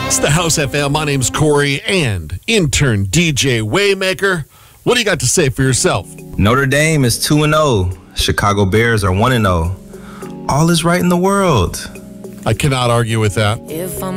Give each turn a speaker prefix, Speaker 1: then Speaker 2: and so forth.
Speaker 1: It's the House FM. My name's Corey and intern DJ Waymaker. What do you got to say for yourself?
Speaker 2: Notre Dame is 2-0. Chicago Bears are 1-0. All is right in the world.
Speaker 1: I cannot argue with that.
Speaker 3: If I'm